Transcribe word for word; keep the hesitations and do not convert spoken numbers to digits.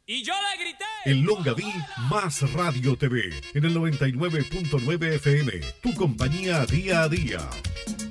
Y yo le grité. En Longaví, más Radio T V. En el noventa y nueve punto nueve F M. Tu compañía día a día.